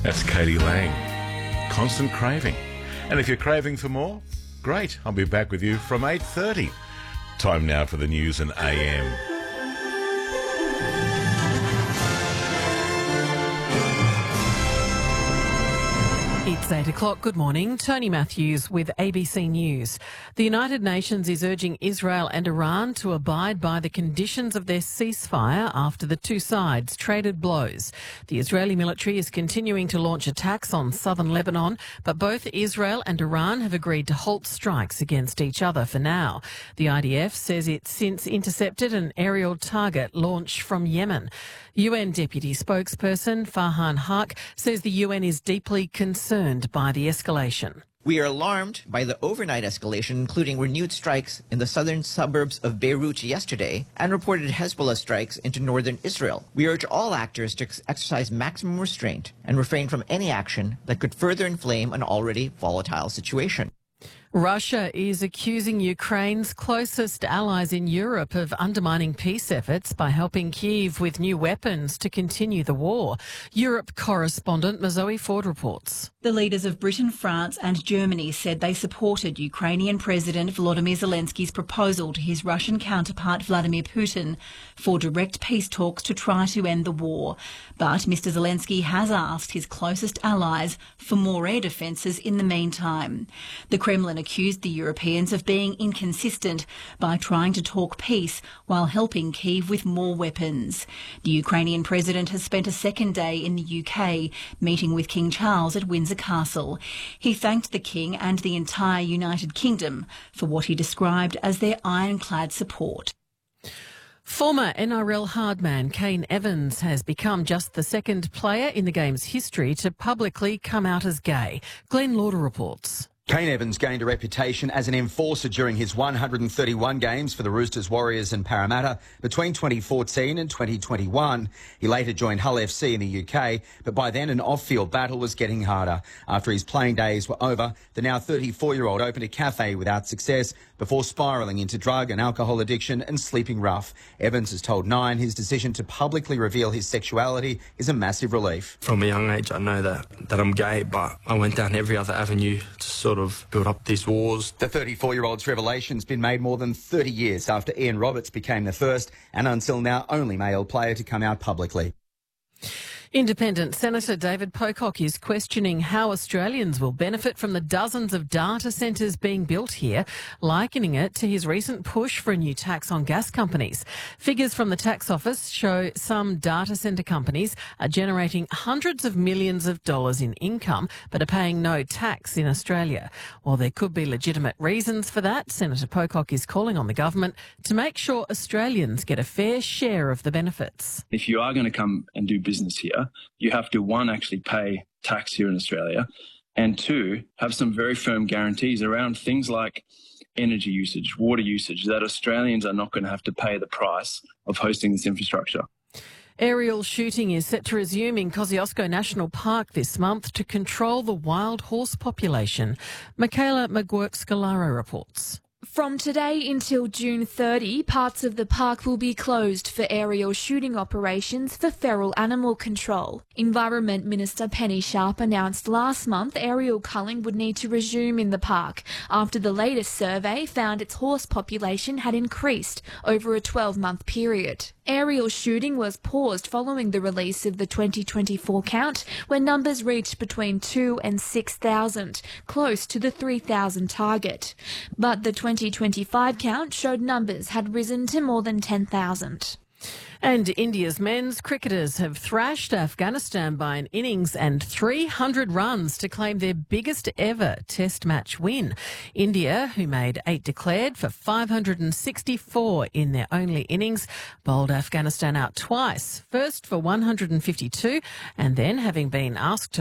That's Katie Lang. Constant craving. And if you're craving for more, great. I'll be back with you from 8:30. Time now for the news and AM. It's 8 o'clock. Good morning. Tony Matthews with ABC News. The United Nations is urging Israel and Iran to abide by the conditions of their ceasefire after the two sides traded blows. The Israeli military is continuing to launch attacks on southern Lebanon, but both Israel and Iran have agreed to halt strikes against each other for now. The IDF says it's since intercepted an aerial target launched from Yemen. UN Deputy Spokesperson Farhan Haq says the UN is deeply concerned by the escalation. We are alarmed by the overnight escalation, including renewed strikes in the southern suburbs of Beirut yesterday and reported Hezbollah strikes into northern Israel. We urge all actors to exercise maximum restraint and refrain from any action that could further inflame an already volatile situation. Russia is accusing Ukraine's closest allies in Europe of undermining peace efforts by helping Kyiv with new weapons to continue the war. Europe correspondent Mazoe Ford reports. The leaders of Britain, France and Germany said they supported Ukrainian President Volodymyr Zelensky's proposal to his Russian counterpart Vladimir Putin for direct peace talks to try to end the war. But Mr Zelensky has asked his closest allies for more air defences in the meantime. The Kremlin accused the Europeans of being inconsistent by trying to talk peace while helping Kyiv with more weapons. The Ukrainian president has spent a second day in the UK meeting with King Charles at Windsor Castle. He thanked the King and the entire United Kingdom for what he described as their ironclad support. Former NRL hardman Kane Evans has become just the second player in the game's history to publicly come out as gay. Glenn Lauder reports. Kane Evans gained a reputation as an enforcer during his 131 games for the Roosters, Warriors and Parramatta between 2014 and 2021. He later joined Hull FC in the UK, but by then an off-field battle was getting harder. After his playing days were over, the now 34-year-old opened a cafe without success before spiralling into drug and alcohol addiction and sleeping rough. Evans has told Nine his decision to publicly reveal his sexuality is a massive relief. From a young age, I know that I'm gay, but I went down every other avenue to sort of build up these walls. The 34-year-old's revelation's been made more than 30 years after Ian Roberts became the first and until now only male player to come out publicly. Independent Senator David Pocock is questioning how Australians will benefit from the dozens of data centres being built here, likening it to his recent push for a new tax on gas companies. Figures from the tax office show some data centre companies are generating hundreds of millions of dollars in income but are paying no tax in Australia. While there could be legitimate reasons for that, Senator Pocock is calling on the government to make sure Australians get a fair share of the benefits. If you are going to come and do business here, you have to, one, actually pay tax here in Australia, and two, have some very firm guarantees around things like energy usage, water usage, that Australians are not going to have to pay the price of hosting this infrastructure. Aerial shooting is set to resume in Kosciuszko National Park this month to control the wild horse population. Michaela McGuirk-Scalaro reports. From today until June 30, parts of the park will be closed for aerial shooting operations for feral animal control. Environment Minister Penny Sharp announced last month aerial culling would need to resume in the park after the latest survey found its horse population had increased over a 12-month period. Aerial shooting was paused following the release of the 2024 count, where numbers reached between 2,000 and 6,000, close to the 3,000 target. But the 2025 count showed numbers had risen to more than 10,000. And India's men's cricketers have thrashed Afghanistan by an innings and 300 runs to claim their biggest ever Test match win. India, who made 8 declared for 564 in their only innings, bowled Afghanistan out twice, first for 152 and then, having been asked to